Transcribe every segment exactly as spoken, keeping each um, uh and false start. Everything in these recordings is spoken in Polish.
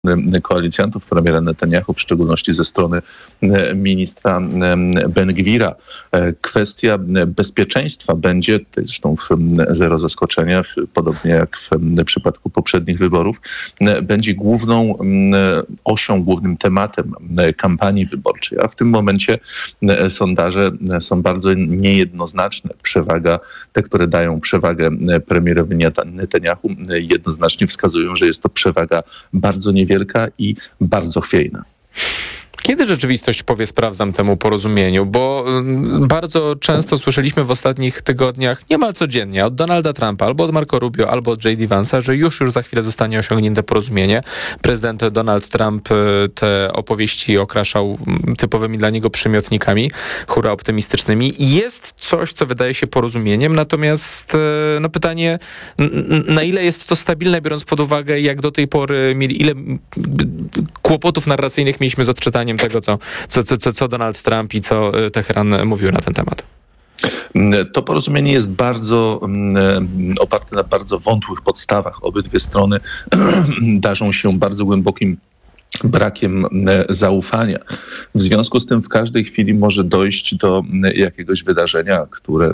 koalicjantów premiera Netanyahu, w szczególności ze strony ministra Ben-Gwira. Kwestia bezpieczeństwa będzie, tutaj zresztą zero zaskoczenia, podobnie jak w przypadku poprzednich wyborów, będzie główną osią, głównym tematem kampanii wyborczej. A w tym momencie sondaże są bardzo niejednoznaczne. Przewaga, te, które dają przewagę premierowi Netanyahu, jednoznacznie wskazują, że jest to przewaga bardzo niewielka i bardzo chwiejna. Kiedy rzeczywistość powie sprawdzam temu porozumieniu? Bo bardzo często słyszeliśmy w ostatnich tygodniach, niemal codziennie, od Donalda Trumpa, albo od Marco Rubio, albo od J D Vance'a, że już już za chwilę zostanie osiągnięte porozumienie. Prezydent Donald Trump te opowieści okraszał typowymi dla niego przymiotnikami, hura optymistycznymi. Jest coś, co wydaje się porozumieniem, natomiast no pytanie, na ile jest to stabilne, biorąc pod uwagę, jak do tej pory mieli, ile kłopotów narracyjnych mieliśmy z odczytaniem tego, co, co, co, co Donald Trump i co Teheran mówił na ten temat. To porozumienie jest bardzo um, oparte na bardzo wątłych podstawach. Obydwie strony darzą się bardzo głębokim brakiem zaufania. W związku z tym w każdej chwili może dojść do jakiegoś wydarzenia, które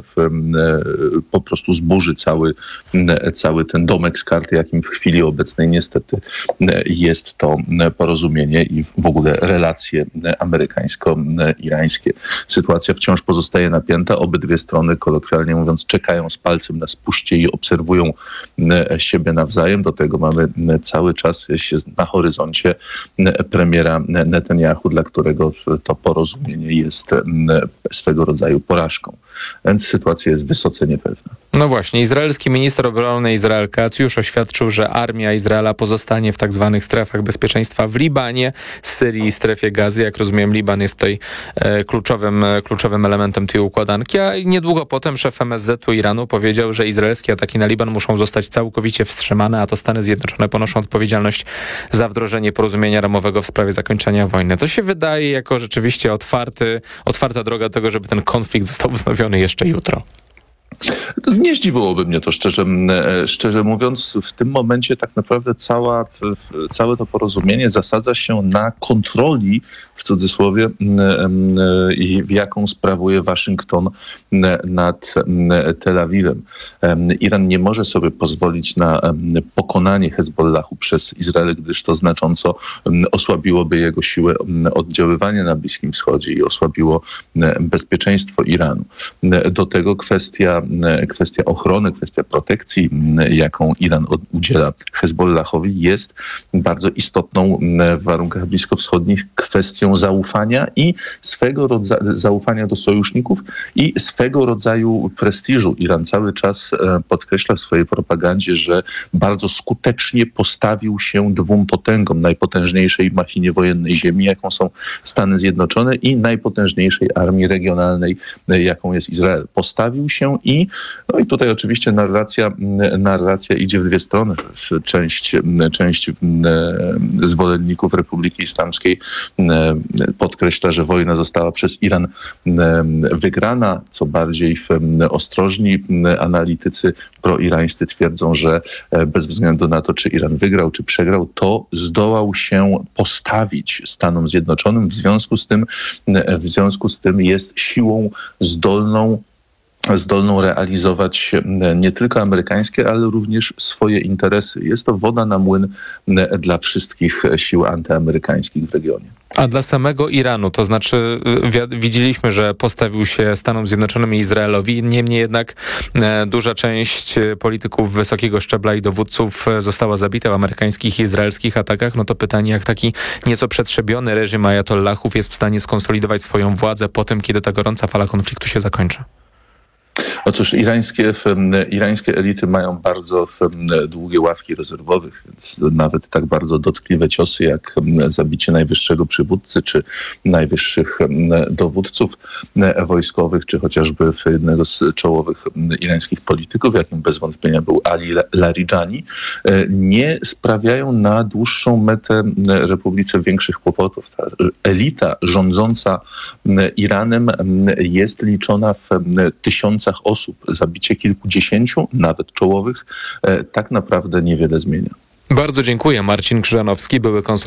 po prostu zburzy cały, cały ten domek z kart, jakim w chwili obecnej niestety jest to porozumienie i w ogóle relacje amerykańsko-irańskie. Sytuacja wciąż pozostaje napięta. Obydwie strony, kolokwialnie mówiąc, czekają z palcem na spuście i obserwują siebie nawzajem. Do tego mamy cały czas na horyzoncie premiera Netanyahu, dla którego to porozumienie jest swego rodzaju porażką. Więc sytuacja jest wysoce niepewna. No właśnie, izraelski minister obrony Izrael Katz już oświadczył, że armia Izraela pozostanie w tak zwanych strefach bezpieczeństwa w Libanie, Syrii i strefie Gazy. Jak rozumiem, Liban jest tutaj e, kluczowym, e, kluczowym elementem tej układanki, a niedługo potem szef M S Z-u Iranu powiedział, że izraelskie ataki na Liban muszą zostać całkowicie wstrzymane, a to Stany Zjednoczone ponoszą odpowiedzialność za wdrożenie porozumienia ramowego w sprawie zakończenia wojny. To się wydaje jako rzeczywiście otwarty, otwarta droga do tego, żeby ten konflikt został wznowiony jeszcze jutro. Nie zdziwiłoby mnie to, szczerze, szczerze mówiąc. W tym momencie tak naprawdę cała, całe to porozumienie zasadza się na kontroli, w cudzysłowie, w jaką sprawuje Waszyngton nad Tel Awiwem. Iran nie może sobie pozwolić na pokonanie Hezbollahu przez Izrael, gdyż to znacząco osłabiłoby jego siłę oddziaływania na Bliskim Wschodzie i osłabiło bezpieczeństwo Iranu. Do tego kwestia Kwestia ochrony, kwestia protekcji, jaką Iran udziela Hezbollahowi, jest bardzo istotną w warunkach bliskowschodnich kwestią zaufania i swego rodzaju zaufania do sojuszników i swego rodzaju prestiżu. Iran cały czas podkreśla w swojej propagandzie, że bardzo skutecznie postawił się dwóm potęgom, najpotężniejszej machinie wojennej ziemi, jaką są Stany Zjednoczone, i najpotężniejszej armii regionalnej, jaką jest Izrael. Postawił się i No i tutaj oczywiście narracja, narracja idzie w dwie strony. Część, część zwolenników Republiki Islamskiej podkreśla, że wojna została przez Iran wygrana. Co bardziej ostrożni analitycy proirańscy twierdzą, że bez względu na to, czy Iran wygrał, czy przegrał, to zdołał się postawić Stanom Zjednoczonym. W związku z tym, w związku z tym jest siłą zdolną zdolną realizować nie tylko amerykańskie, ale również swoje interesy. Jest to woda na młyn dla wszystkich sił antyamerykańskich w regionie. A dla samego Iranu, to znaczy wi- widzieliśmy, że postawił się Stanom Zjednoczonym i Izraelowi, niemniej jednak e, duża część polityków wysokiego szczebla i dowódców została zabita w amerykańskich i izraelskich atakach. No to pytanie, jak taki nieco przetrzebiony reżim ajatollahów jest w stanie skonsolidować swoją władzę po tym, kiedy ta gorąca fala konfliktu się zakończy? Otóż irańskie, irańskie elity mają bardzo długie ławki rezerwowych, więc nawet tak bardzo dotkliwe ciosy jak zabicie najwyższego przywódcy, czy najwyższych dowódców wojskowych, czy chociażby jednego z czołowych irańskich polityków, jakim bez wątpienia był Ali Larijani, nie sprawiają na dłuższą metę Republice większych kłopotów. Ta elita rządząca Iranem jest liczona w tysiącach osób. Zabicie kilkudziesięciu, nawet czołowych, tak naprawdę niewiele zmienia. Bardzo dziękuję. Marcin Krzyżanowski, były konsultant